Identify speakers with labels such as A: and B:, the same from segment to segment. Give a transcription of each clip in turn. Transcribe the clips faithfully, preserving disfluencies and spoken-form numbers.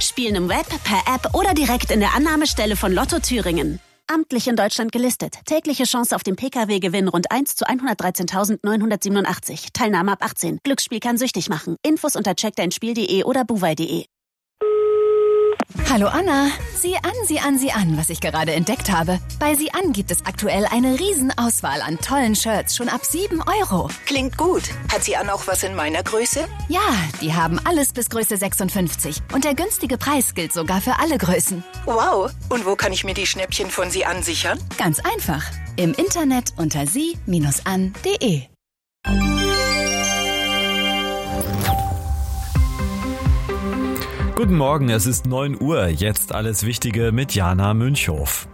A: Spielen im Web, per App oder direkt in der Annahmestelle von Lotto Thüringen. Amtlich in Deutschland gelistet. Tägliche Chance auf den P K W-Gewinn rund eins zu hundertdreizehntausendneunhundertsiebenundachtzig. Teilnahme ab achtzehn. Glücksspiel kann süchtig machen. Infos unter check dein spiel punkt de oder buwei punkt de.
B: Hallo Anna, sieh an, sieh an, sieh an, was ich gerade entdeckt habe. Bei Sieh an gibt es aktuell eine Riesenauswahl an tollen Shirts, schon ab sieben Euro.
C: Klingt gut. Hat Sieh an auch was in meiner Größe?
B: Ja, die haben alles bis Größe sechsundfünfzig. Und der günstige Preis gilt sogar für alle Größen.
C: Wow, und wo kann ich mir die Schnäppchen von Sieh an sichern?
B: Ganz einfach, im Internet unter sie Bindestrich an punkt de.
D: Guten Morgen, es ist neun Uhr. Jetzt alles Wichtige mit Jana Münchhof.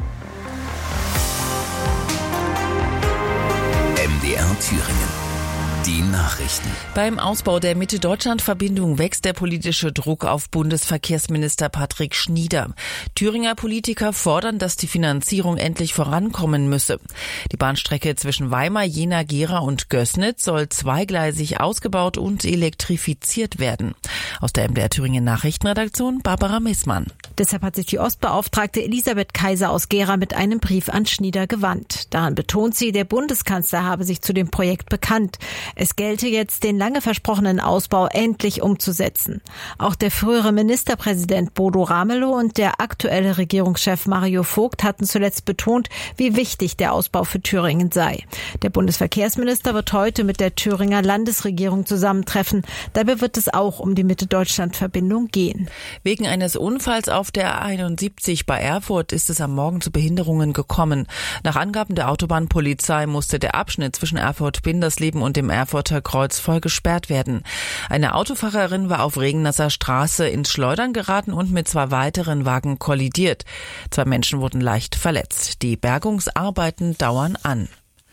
E: M D R Thüringen. Die Nachrichten.
F: Beim Ausbau der Mitte-Deutschland-Verbindung wächst der politische Druck auf Bundesverkehrsminister Patrick Schnieder. Thüringer Politiker fordern, dass die Finanzierung endlich vorankommen müsse. Die Bahnstrecke zwischen Weimar, Jena, Gera und Gößnitz soll zweigleisig ausgebaut und elektrifiziert werden. Aus der M D R Thüringen Nachrichtenredaktion Barbara Missmann.
G: Deshalb hat sich die Ostbeauftragte Elisabeth Kaiser aus Gera mit einem Brief an Schnieder gewandt. Daran betont sie, der Bundeskanzler habe sich zu dem Projekt bekannt. Es gelte jetzt, den lange versprochenen Ausbau endlich umzusetzen. Auch der frühere Ministerpräsident Bodo Ramelow und der aktuelle Regierungschef Mario Vogt hatten zuletzt betont, wie wichtig der Ausbau für Thüringen sei. Der Bundesverkehrsminister wird heute mit der Thüringer Landesregierung zusammentreffen. Dabei wird es auch um die Mitte-Deutschland-Verbindung gehen.
F: Wegen eines Unfalls auf der A einundsiebzig bei Erfurt ist es am Morgen zu Behinderungen gekommen. Nach Angaben der Autobahnpolizei musste der Abschnitt zwischen Erfurt-Bindersleben und dem Erfurter Kreuz voll gesperrt werden. Eine Autofahrerin war auf Regennasser Straße ins Schleudern geraten und mit zwei weiteren Wagen kollidiert. Zwei Menschen wurden leicht verletzt. Die Bergungsarbeiten dauern an.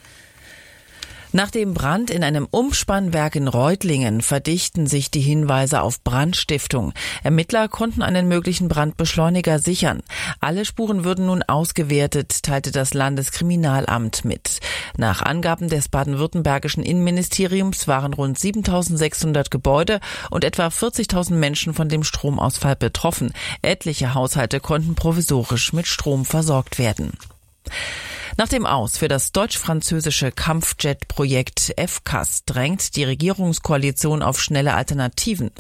F: Nach dem Brand in einem Umspannwerk in Reutlingen verdichten sich die Hinweise auf Brandstiftung. Ermittler konnten einen möglichen Brandbeschleuniger sichern. Alle Spuren würden nun ausgewertet, teilte das Landeskriminalamt mit. Nach Angaben des baden-württembergischen Innenministeriums waren rund siebentausendsechshundert Gebäude und etwa vierzigtausend Menschen von dem Stromausfall betroffen. Etliche Haushalte konnten provisorisch mit Strom versorgt werden. Nach dem Aus für das deutsch-französische Kampfjet-Projekt F C A S drängt die Regierungskoalition auf schnelle Alternativen.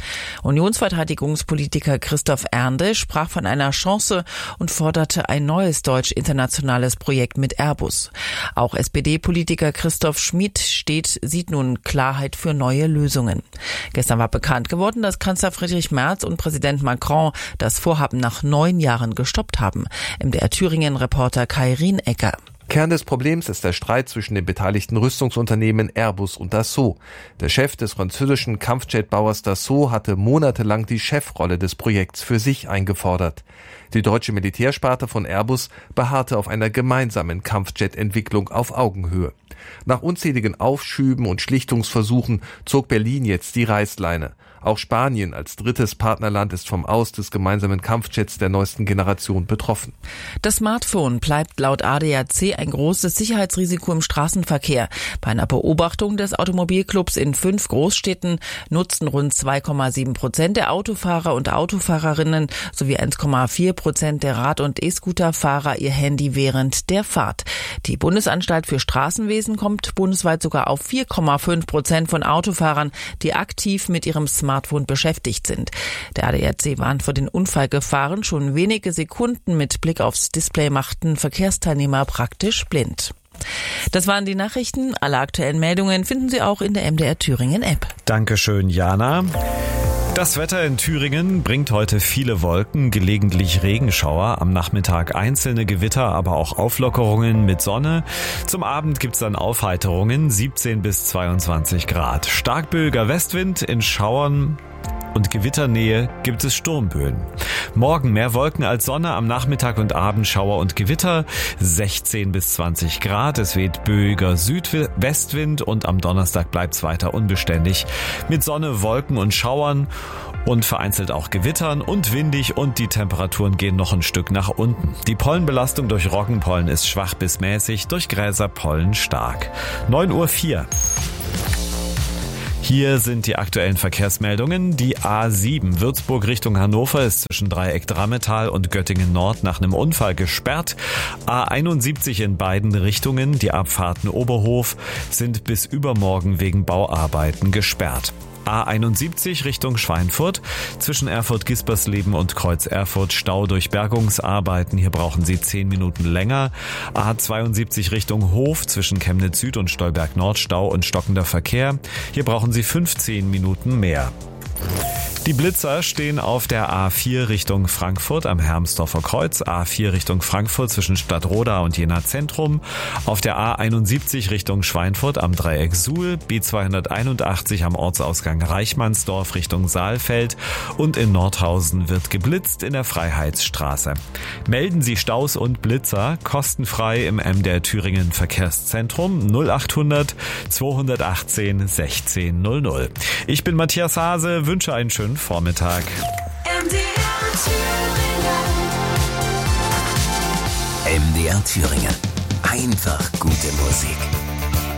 F: Unionsverteidigungspolitiker Christoph Ernde sprach von einer Chance und forderte ein neues deutsch-internationales Projekt mit Airbus. Auch S P D-Politiker Christoph Schmid steht, sieht nun Klarheit für neue Lösungen. Gestern war bekannt geworden, dass Kanzler Friedrich Merz und Präsident Macron das Vorhaben nach neun Jahren gestoppt haben. M D R Thüringen-Reporter Kai Rienecker.
H: Kern des Problems ist der Streit zwischen den beteiligten Rüstungsunternehmen Airbus und Dassault. Der Chef des französischen Kampfjetbauers Dassault hatte monatelang die Chefrolle des Projekts für sich eingefordert. Die deutsche Militärsparte von Airbus beharrte auf einer gemeinsamen Kampfjet-Entwicklung auf Augenhöhe. Nach unzähligen Aufschüben und Schlichtungsversuchen zog Berlin jetzt die Reißleine. Auch Spanien als drittes Partnerland ist vom Aus des gemeinsamen Kampfjets der neuesten Generation betroffen.
F: Das Smartphone bleibt laut A D A C ein großes Sicherheitsrisiko im Straßenverkehr. Bei einer Beobachtung des Automobilclubs in fünf Großstädten nutzten rund zwei Komma sieben Prozent der Autofahrer und Autofahrerinnen sowie eins Komma vier Prozent der Rad- und E-Scooter-Fahrer ihr Handy während der Fahrt. Die Bundesanstalt für Straßenwesen kommt bundesweit sogar auf vier Komma fünf Prozent von Autofahrern, die aktiv mit ihrem Smartphone beschäftigt sind. Der A D A C warnt vor den Unfallgefahren. Schon wenige Sekunden mit Blick aufs Display machten Verkehrsteilnehmer praktisch blind. Das waren die Nachrichten. Alle aktuellen Meldungen finden Sie auch in der M D R Thüringen App.
D: Dankeschön, Jana. Das Wetter in Thüringen bringt heute viele Wolken, gelegentlich Regenschauer, am Nachmittag einzelne Gewitter, aber auch Auflockerungen mit Sonne. Zum Abend gibt's dann Aufheiterungen, siebzehn bis zweiundzwanzig Grad. Starkböiger Westwind, in Schauern und Gewitternähe gibt es Sturmböen. Morgen mehr Wolken als Sonne, am Nachmittag und Abend Schauer und Gewitter, sechzehn bis zwanzig Grad. Es weht böiger Südwestwind und am Donnerstag bleibt's weiter unbeständig mit Sonne, Wolken und Schauern und vereinzelt auch Gewittern und windig, und die Temperaturen gehen noch ein Stück nach unten. Die Pollenbelastung durch Roggenpollen ist schwach bis mäßig, durch Gräserpollen stark. neun Uhr vier. Hier sind die aktuellen Verkehrsmeldungen. Die A sieben Würzburg Richtung Hannover ist zwischen Dreieck Drammetal und Göttingen Nord nach einem Unfall gesperrt. A einundsiebzig in beiden Richtungen, die Abfahrten Oberhof, sind bis übermorgen wegen Bauarbeiten gesperrt. A einundsiebzig Richtung Schweinfurt, zwischen Erfurt-Gispersleben und Kreuz Erfurt Stau durch Bergungsarbeiten, hier brauchen Sie zehn Minuten länger. A zweiundsiebzig Richtung Hof, zwischen Chemnitz Süd und Stolberg Nord Stau und stockender Verkehr, hier brauchen Sie fünfzehn Minuten mehr. Die Blitzer stehen auf der A vier Richtung Frankfurt am Hermsdorfer Kreuz, A vier Richtung Frankfurt zwischen Stadtroda und Jena Zentrum, auf der A einundsiebzig Richtung Schweinfurt am Dreieck Suhl, B zweihunderteinundachtzig am Ortsausgang Reichmannsdorf Richtung Saalfeld und in Nordhausen wird geblitzt in der Freiheitsstraße. Melden Sie Staus und Blitzer kostenfrei im M D R Thüringen Verkehrszentrum null achthundert zweihundertachtzehn sechzehn null null. Ich bin Matthias Hase, wünsche einen schönen Vormittag.
E: M D R Thüringen. Einfach gute Musik.